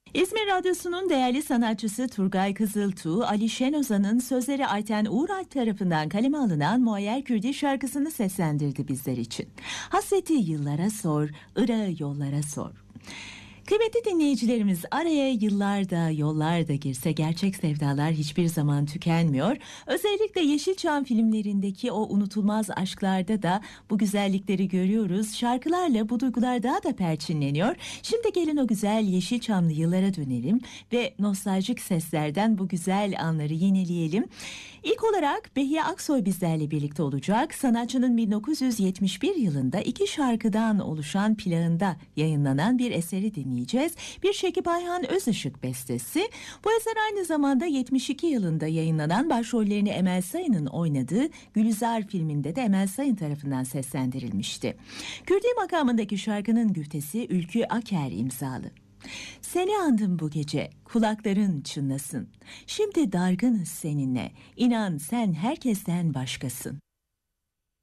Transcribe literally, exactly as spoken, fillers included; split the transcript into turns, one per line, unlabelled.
İzmir Radyosu'nun değerli sanatçısı Turgay Kızıltuğ, Ali Şenoza'nın sözleri Ayten Uğuralp tarafından kaleme alınan Muayyer Kürdi şarkısını seslendirdi bizler için. Hasreti yıllara sor, ırağı yollara sor. Kıymetli dinleyicilerimiz, araya yıllar da yollar da girse gerçek sevdalar hiçbir zaman tükenmiyor. Özellikle Yeşilçam filmlerindeki o unutulmaz aşklarda da bu güzellikleri görüyoruz. Şarkılarla bu duygular daha da perçinleniyor. Şimdi gelin o güzel Yeşilçamlı yıllara dönelim ve nostaljik seslerden bu güzel anları yineleyelim. İlk olarak Behiye Aksoy bizlerle birlikte olacak. Sanatçının bin dokuz yüz yetmiş bir yılında iki şarkıdan oluşan plağında yayınlanan bir eseri dinleyeceğiz. Bir Şekip Ayhan Özışık bestesi. Bu eser aynı zamanda yetmiş iki yılında yayınlanan, başrollerini Emel Sayın'ın oynadığı Gülizar filminde de Emel Sayın tarafından seslendirilmişti. Kürdi makamındaki şarkının güftesi Ülkü Aker imzalı. Seni andım bu gece, kulakların çınlasın. Şimdi dargınız seninle, inan sen herkesten başkasın.